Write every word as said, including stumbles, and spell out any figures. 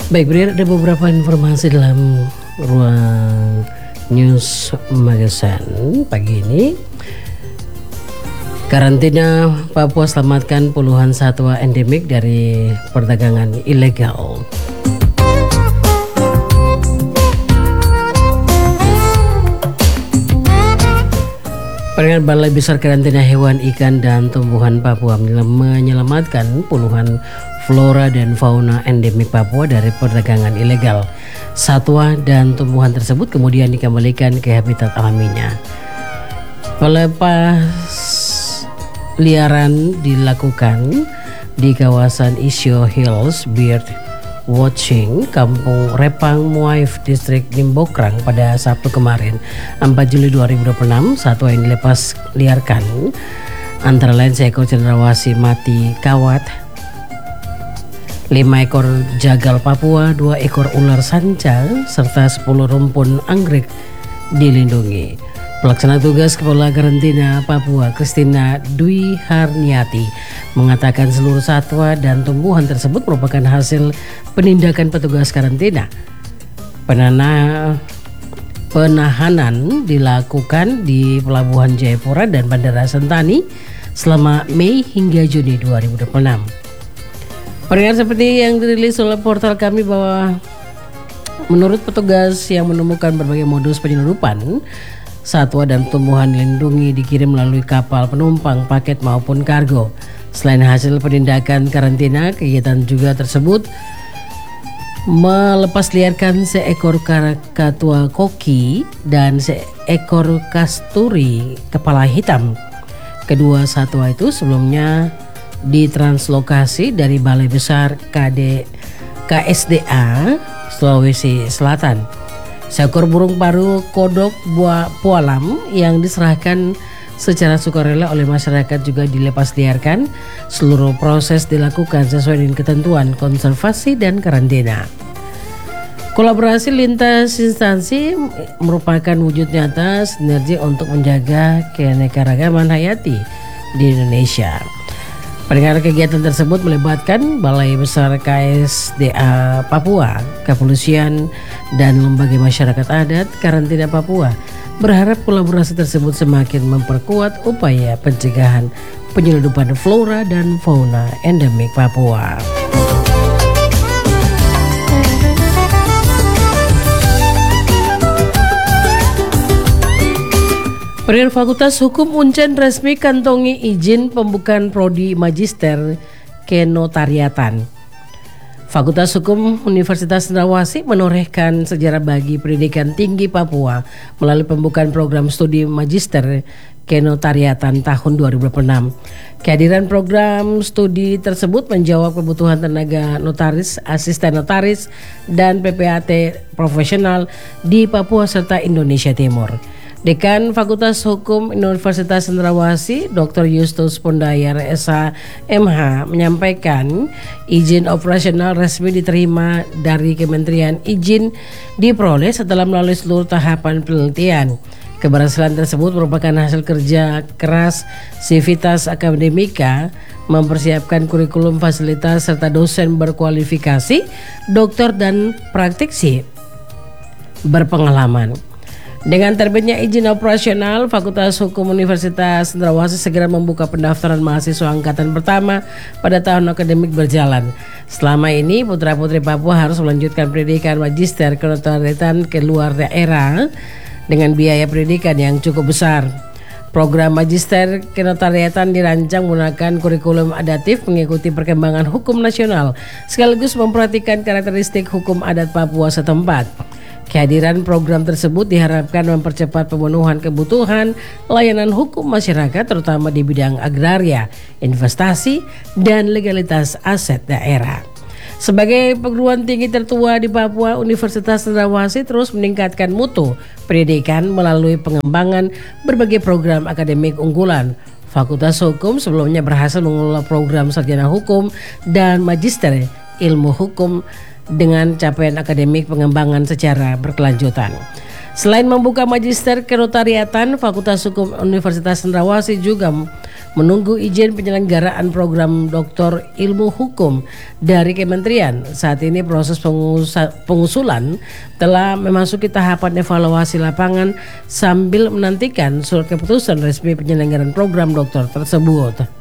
Baik, Bri, ada beberapa informasi dalam ruang news magazine pagi ini. Karantina Papua selamatkan puluhan satwa endemik dari perdagangan ilegal. Pendengar, Balai Besar Karantina Hewan, Ikan, dan Tumbuhan Papua menyelamatkan puluhan flora dan fauna endemik Papua dari perdagangan ilegal. Satwa dan tumbuhan tersebut kemudian dikembalikan ke habitat alaminya. Pelepas liaran dilakukan di kawasan Isyo Hills Bird Watching, Kampung Repang, Muaif, Distrik Nimbokrang pada Sabtu kemarin, empat Juli dua ribu dua puluh enam. Satwa yang dilepas liarkan antara lain seekor cendrawasih mati kawat, lima ekor jagal Papua, dua ekor ular sanca, serta sepuluh rumpun anggrek dilindungi. Pelaksana tugas Kepala Karantina Papua, Christina Dwi Harniati, mengatakan seluruh satwa dan tumbuhan tersebut merupakan hasil penindakan petugas karantina. Penana, penahanan dilakukan di Pelabuhan Jayapura dan Bandara Sentani selama Mei hingga Juni dua ribu dua puluh enam. Pendengar, seperti yang dirilis oleh portal kami bahwa menurut petugas yang menemukan berbagai modus penyeludupan satwa dan tumbuhan dilindungi dikirim melalui kapal penumpang, paket maupun kargo. Selain hasil penindakan karantina, kegiatan juga tersebut melepas liarkan seekor kakatua koki dan seekor kasturi kepala hitam. Kedua satwa itu sebelumnya ditranslokasi dari Balai Besar K D K S D A Sulawesi Selatan. Seekor burung paru kodok buah pualam yang diserahkan secara sukarela oleh masyarakat juga dilepas liarkan. Seluruh proses dilakukan sesuai dengan ketentuan konservasi dan karantina. Kolaborasi lintas instansi merupakan wujud nyata sinergi untuk menjaga keanekaragaman hayati di Indonesia. Pendengar, kegiatan tersebut melibatkan Balai Besar K S D A Papua, Kepolisian, dan lembaga masyarakat adat Karantina Papua. Berharap kolaborasi tersebut semakin memperkuat upaya pencegahan penyeludupan flora dan fauna endemik Papua. Pendengar, Fakultas Hukum Uncen resmi kantongi izin pembukaan prodi magister kenotariatan. Fakultas Hukum Universitas Cendrawasih menorehkan sejarah bagi pendidikan tinggi Papua melalui pembukaan program studi magister kenotariatan tahun dua ribu dua puluh enam. Kehadiran program studi tersebut menjawab kebutuhan tenaga notaris, asisten notaris, dan P P A T profesional di Papua serta Indonesia Timur. Dekan Fakultas Hukum Universitas Cendrawasih, Doktor Justus Pondayar S H M H, menyampaikan izin operasional resmi diterima dari Kementerian Izin diperoleh setelah melalui seluruh tahapan penelitian. Keberhasilan tersebut merupakan hasil kerja keras Civitas Akademika mempersiapkan kurikulum, fasilitas, serta dosen berkualifikasi, doktor dan praktisi berpengalaman. Dengan terbitnya izin operasional, Fakultas Hukum Universitas Cendrawasih segera membuka pendaftaran mahasiswa angkatan pertama pada tahun akademik berjalan. Selama ini, putra-putri Papua harus melanjutkan pendidikan magister kenotariatan ke luar daerah dengan biaya pendidikan yang cukup besar. Program magister kenotariatan dirancang menggunakan kurikulum adaptif mengikuti perkembangan hukum nasional, sekaligus memperhatikan karakteristik hukum adat Papua setempat. Kehadiran program tersebut diharapkan mempercepat pemenuhan kebutuhan layanan hukum masyarakat, terutama di bidang agraria, investasi, dan legalitas aset daerah. Sebagai perguruan tinggi tertua di Papua, Universitas Cendrawasih terus meningkatkan mutu pendidikan melalui pengembangan berbagai program akademik unggulan. Fakultas Hukum sebelumnya berhasil mengelola program sarjana hukum dan magister ilmu hukum dengan capaian akademik pengembangan secara berkelanjutan. Selain membuka magister kenotariatan, Fakultas Hukum Universitas Cendrawasih juga menunggu izin penyelenggaraan program doktor ilmu hukum dari kementerian. Saat ini proses pengusulan telah memasuki tahapan evaluasi lapangan sambil menantikan surat keputusan resmi penyelenggaraan program doktor tersebut.